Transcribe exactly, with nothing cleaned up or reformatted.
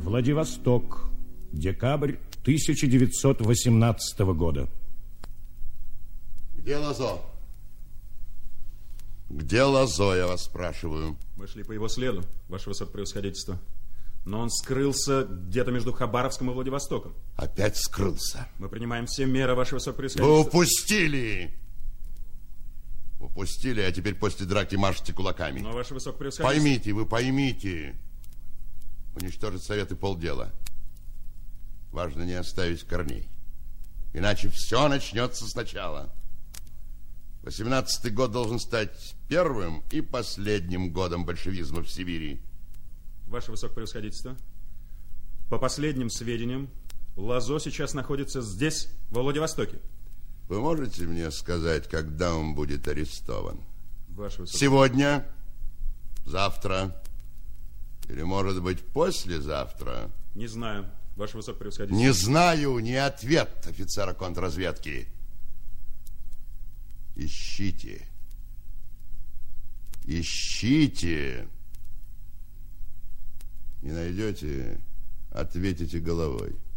Владивосток. Декабрь тысяча девятьсот восемнадцатого года. Где Лозо? Где Лозо, я вас спрашиваю? Мы шли по его следу, ваше высокопревосходительство. Но он скрылся где-то между Хабаровском и Владивостоком. Опять скрылся? Мы принимаем все меры, ваше высокопревосходительство. Вы упустили! Упустили, а теперь после драки машете кулаками. Но, ваше высокопревосходительство... Поймите, вы поймите. Уничтожить советы полдела. Важно не оставить корней. Иначе все начнется сначала. восемнадцатый год должен стать первым и последним годом большевизма в Сибири. Ваше высокопревосходительство, по последним сведениям, Лозо сейчас находится здесь, во Владивостоке. Вы можете мне сказать, когда он будет арестован? Ваше высокопревосходительство. Сегодня? Завтра? Или, может быть, послезавтра? Не знаю, ваше высокопревосходительство. Не знаю, не ответ офицера контрразведки. Ищите. Ищите. Не найдете, ответите головой.